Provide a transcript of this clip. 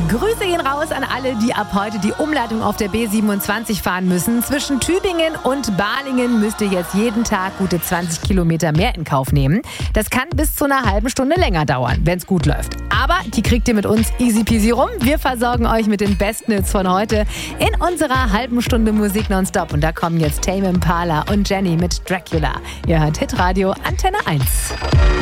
Grüße gehen raus an alle, die ab heute die Umleitung auf der B27 fahren müssen. Zwischen Tübingen und Balingen müsst ihr jetzt jeden Tag gute 20 Kilometer mehr in Kauf nehmen. Das kann bis zu einer halben Stunde länger dauern, wenn es gut läuft. Aber die kriegt ihr mit uns easy peasy rum. Wir versorgen euch mit den besten Hits von heute in unserer halben Stunde Musik nonstop. Und da kommen jetzt Tame Impala und Jenny mit Dracula. Ihr hört Hitradio Antenne 1.